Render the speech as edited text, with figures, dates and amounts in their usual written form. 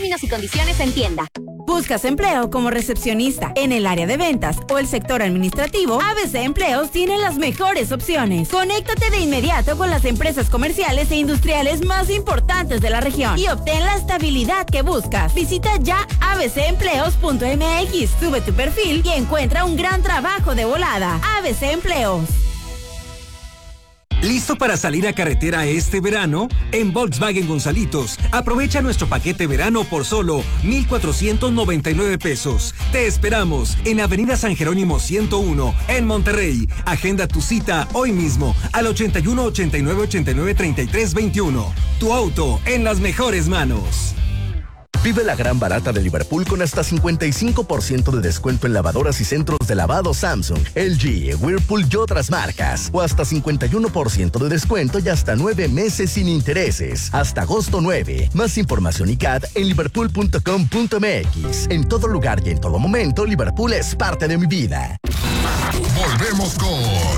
Términos y condiciones en tienda. ¿Buscas empleo como recepcionista en el área de ventas o el sector administrativo? ABC Empleos tiene las mejores opciones. Conéctate de inmediato con las empresas comerciales e industriales más importantes de la región y obtén la estabilidad que buscas. Visita ya abcempleos.mx, sube tu perfil y encuentra un gran trabajo de volada. ABC Empleos. ¿Listo para salir a carretera este verano? En Volkswagen Gonzalitos, aprovecha nuestro paquete verano por solo 1,499 pesos. Te esperamos en Avenida San Jerónimo 101, en Monterrey. Agenda tu cita hoy mismo al 81 89 89 33 21. Tu auto en las mejores manos. Vive la gran barata de Liverpool con hasta 55% de descuento en lavadoras y centros de lavado Samsung, LG, Whirlpool y otras marcas. O hasta 51% de descuento y hasta 9 meses sin intereses. Hasta agosto 9. Más información y CAD en liverpool.com.mx. En todo lugar y en todo momento, Liverpool es parte de mi vida. Volvemos con